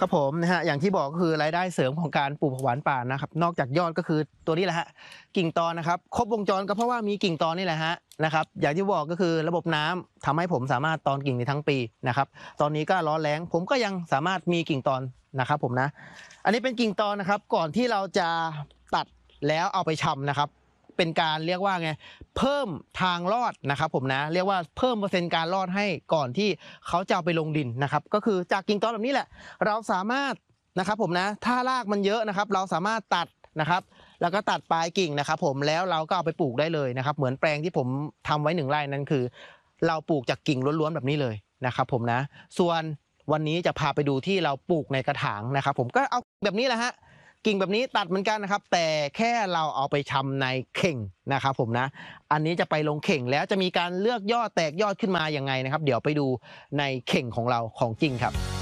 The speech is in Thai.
ครับผมนะฮะอย่างที่บอกก็คือรายได้เสริมของการปลูกผักหวานป่านะครับนอกจากยอดก็คือตัวนี้แหละฮะกิ่งตอนนะครับครบวงจรก็เพราะว่ามีกิ่งตอนนี่แหละฮะนะครับอย่างที่บอกก็คือระบบน้ำทำให้ผมสามารถตอนกิ่งในทั้งปีนะครับตอนนี้ก็ร้อนแล้งผมก็ยังสามารถมีกิ่งตอนนะครับผมนะอันนี้เป็นกิ่งตอนนะครับก่อนที่เราจะตัดแล้วเอาไปชำนะครับเป็นการเรียกว่าไงเพิ่มทางรอดนะครับผมนะเรียกว่าเพิ่มเปอร์เซ็นต์การรอดให้ก่อนที่เขาจะเอาไปลงดินนะครับก็คือจากกิ่งตอนแบบนี้แหละเราสามารถนะครับผมนะถ้ารากมันเยอะนะครับเราสามารถตัดนะครับแล้วก็ตัดปลายกิ่งนะครับผมแล้วเราก็เอาไปปลูกได้เลยนะครับเหมือนแปลงที่ผมทำไว้1 ไร่นั้นคือเราปลูกจากกิ่งล้วนๆแบบนี้เลยนะครับผมนะส่วนวันนี้จะพาไปดูที่เราปลูกในกระถางนะครับผมก็เอาแบบนี้แหละฮะ กิ่งแบบนี้ตัดเหมือนกันนะครับแต่แค่เราเอาไปชำในเข่งนะครับผมนะอันนี้จะไปลงเข่งแล้วจะมีการเลือกยอดแตกยอดขึ้นมายังไงนะครับเดี๋ยวไปดูในเข่งของเราของจริงครับ